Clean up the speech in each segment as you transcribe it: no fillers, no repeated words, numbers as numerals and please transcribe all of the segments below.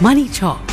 Money Talk.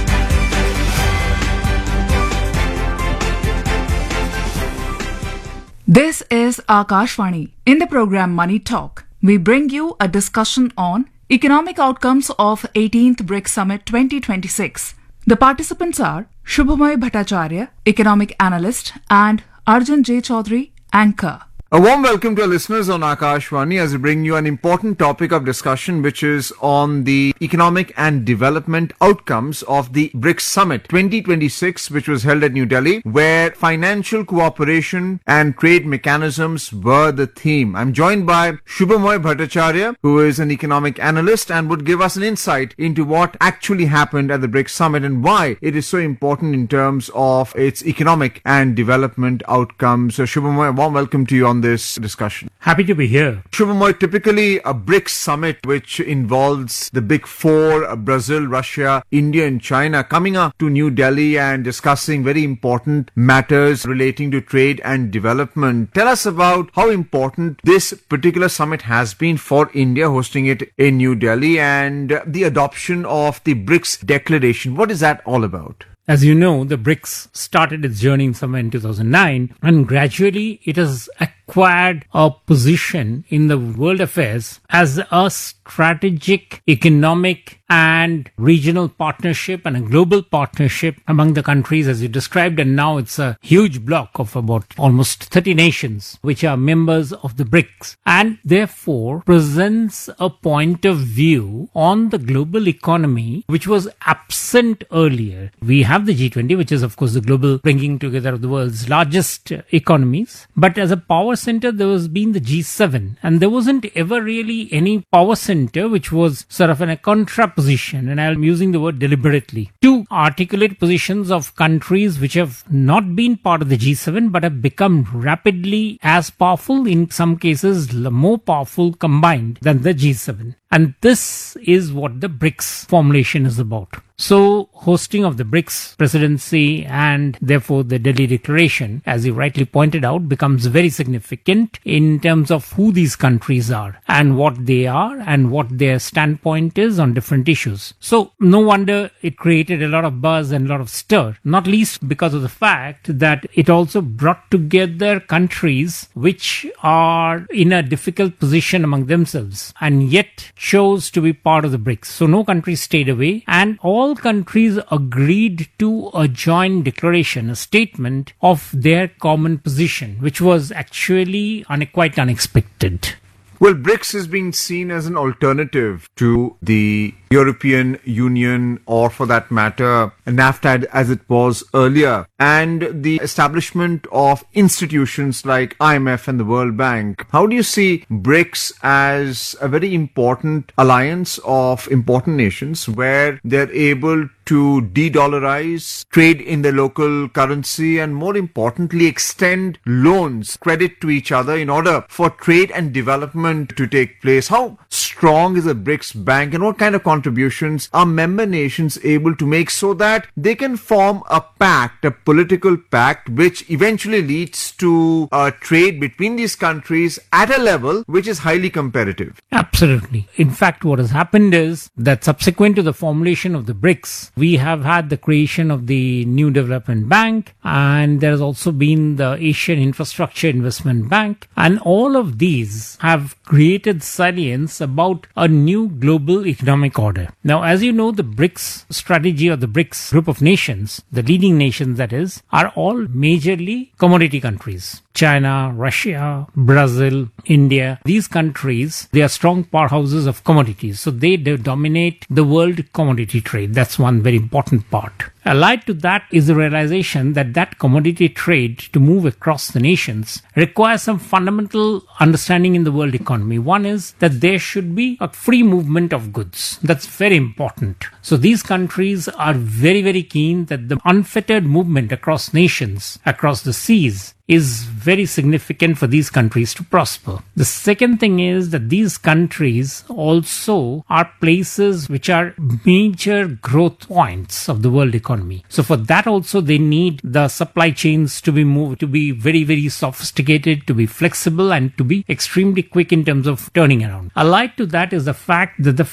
This is Akashvani. In the program Money Talk, we bring you a discussion on economic outcomes of 18th BRICS Summit 2026. The participants are Shubhamoy Bhattacharya, economic analyst, and Arjun J. Chaudhary, anchor. A warm welcome to our listeners on Akashvani as we bring you an important topic of discussion, which is on the economic and development outcomes of the BRICS Summit 2026, which was held at New Delhi, where financial cooperation and trade mechanisms were the theme. I'm joined by Shubhamoy Bhattacharya, who is an economic analyst and would give us an insight into what actually happened at the BRICS Summit and why it is so important in terms of its economic and development outcomes. So Shubhamoy, a warm welcome to you on this discussion. Happy to be here. Shubhamoy, typically a BRICS summit which involves the big four, Brazil, Russia, India and China, coming up to New Delhi and discussing very important matters relating to trade and development. Tell us about how important this particular summit has been for India, hosting it in New Delhi, and the adoption of the BRICS declaration. What is that all about? As you know, the BRICS started its journey somewhere in 2009, and gradually it has acquired a position in the world affairs as a strategic, economic and regional partnership and a global partnership among the countries as you described, and now it's a huge bloc of about almost 30 nations which are members of the BRICS, and therefore presents a point of view on the global economy which was absent earlier. We have the G20, which is of course the global bringing together of the world's largest economies, but as a power center there was been the G7, and there wasn't ever really any power center which was sort of in a contraposition, and I'm using the word deliberately, to articulate positions of countries which have not been part of the G7 but have become rapidly as powerful, in some cases more powerful combined than the G7. And this is what the BRICS formulation is about. So, hosting of the BRICS presidency and therefore the Delhi Declaration, as you rightly pointed out, becomes very significant in terms of who these countries are and what they are and what their standpoint is on different issues. So, no wonder it created a lot of buzz and a lot of stir, not least because of the fact that it also brought together countries which are in a difficult position among themselves and yet chose to be part of the BRICS. So no country stayed away, and all countries agreed to a joint declaration, a statement of their common position, which was actually quite unexpected. Well, BRICS is being seen as an alternative to the European Union, or for that matter, NAFTA as it was earlier, and the establishment of institutions like IMF and the World Bank. How do you see BRICS as a very important alliance of important nations where they're able to de-dollarize, trade in the local currency, and more importantly, extend loans, credit to each other in order for trade and development to take place? How strong is the BRICS Bank, and what kind of contributions are member nations able to make so that they can form a pact, a political pact, which eventually leads to a trade between these countries at a level which is highly competitive? Absolutely. In fact, what has happened is that subsequent to the formulation of the BRICS, we have had the creation of the New Development Bank, and there has also been the Asian Infrastructure Investment Bank, and all of these have created salience about a new global economic order. Now, as you know, the BRICS strategy, or the BRICS group of nations, the leading nations that is, are all majorly commodity countries. China, Russia, Brazil, India, these countries, they are strong powerhouses of commodities. So they dominate the world commodity trade. That's one very important part. Allied to that is the realization that that commodity trade to move across the nations requires some fundamental understanding in the world economy. One is that there should be a free movement of goods. That's very important. So these countries are very, very keen that the unfettered movement across nations, across the seas, is very significant for these countries to prosper. The second thing is that these countries also are places which are major growth points of the world economy. So for that also they need the supply chains to be moved, to be very, very sophisticated, to be flexible and to be extremely quick in terms of turning around. Allied to that is the fact that the